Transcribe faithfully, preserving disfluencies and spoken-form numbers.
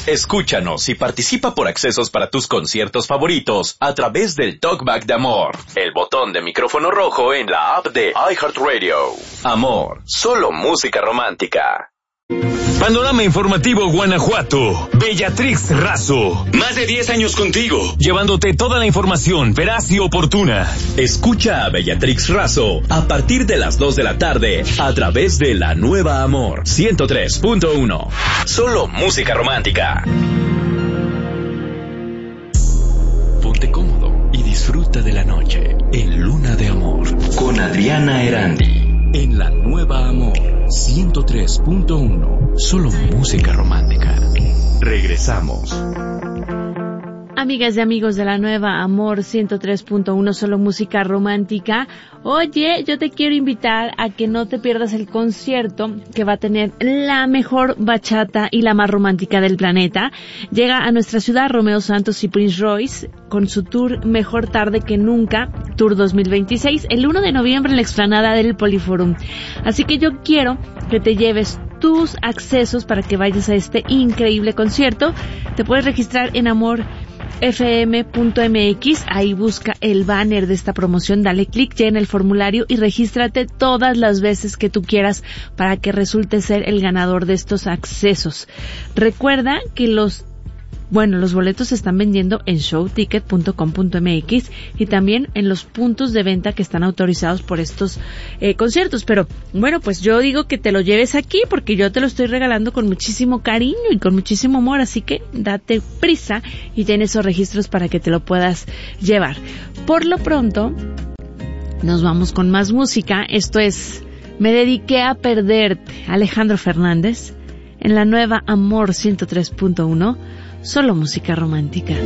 Escúchanos y participa por accesos para tus conciertos favoritos a través del Talkback de Amor, el botón de micrófono rojo en la app de iHeartRadio. Amor, solo música romántica. Panorama Informativo Guanajuato. Bellatrix Razo. Más de diez años contigo, llevándote toda la información veraz y oportuna. Escucha a Bellatrix Razo a partir de las dos de la tarde a través de la nueva Amor ciento tres punto uno. Solo música romántica. Ponte cómodo y disfruta de la noche en Luna de Amor con Adriana Erandi. En la nueva Amor ciento tres punto uno. Solo música romántica. Regresamos. Amigas y amigos de la nueva Amor ciento tres punto uno, solo música romántica. Oye, yo te quiero invitar a que no te pierdas el concierto que va a tener la mejor bachata y la más romántica del planeta. Llega a nuestra ciudad Romeo Santos y Prince Royce con su tour Mejor Tarde que Nunca, Tour dos mil veintiséis, el uno de noviembre en la explanada del Poliforum. Así que yo quiero que te lleves tus accesos para que vayas a este increíble concierto. Te puedes registrar en amor f m punto m x, ahí busca el banner de esta promoción, dale clic, llena el formulario y regístrate todas las veces que tú quieras para que resulte ser el ganador de estos accesos. Recuerda que los Bueno, los boletos se están vendiendo en show ticket punto com punto m x y también en los puntos de venta que están autorizados por estos eh, conciertos. Pero, bueno, pues yo digo que te lo lleves aquí porque yo te lo estoy regalando con muchísimo cariño y con muchísimo amor. Así que date prisa y ten esos registros para que te lo puedas llevar. Por lo pronto, nos vamos con más música. Esto es Me dediqué a perderte, Alejandro Fernández, en la nueva Amor ciento tres punto uno. Solo música romántica.